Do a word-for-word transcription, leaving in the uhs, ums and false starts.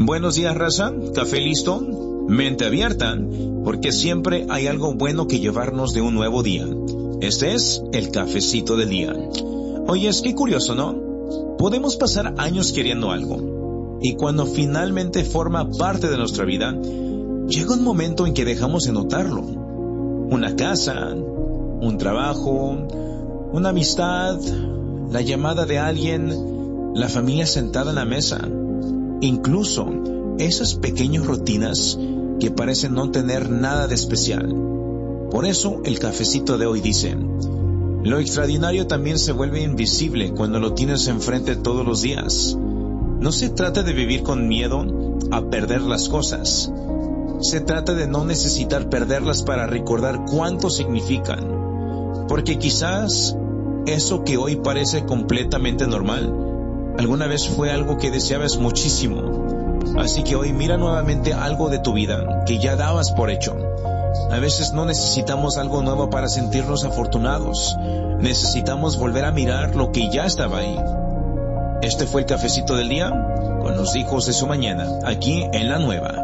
Buenos días, raza. ¿Café listo? Mente abierta, porque siempre hay algo bueno que llevarnos de un nuevo día. Este es el cafecito del día. Oye, es que curioso, ¿no? Podemos pasar años queriendo algo, y cuando finalmente forma parte de nuestra vida, llega un momento en que dejamos de notarlo. Una casa, un trabajo, una amistad, la llamada de alguien, la familia sentada en la mesa. Incluso esas pequeñas rutinas que parecen no tener nada de especial. Por eso el cafecito de hoy dice: lo extraordinario también se vuelve invisible cuando lo tienes enfrente todos los días. No se trata de vivir con miedo a perder las cosas. Se trata de no necesitar perderlas para recordar cuánto significan. Porque quizás eso que hoy parece completamente normal, alguna vez fue algo que deseabas muchísimo. Así que hoy mira nuevamente algo de tu vida que ya dabas por hecho. A veces no necesitamos algo nuevo para sentirnos afortunados. Necesitamos volver a mirar lo que ya estaba ahí. Este fue el cafecito del día con los hijos de su mañana, aquí en La Nueva.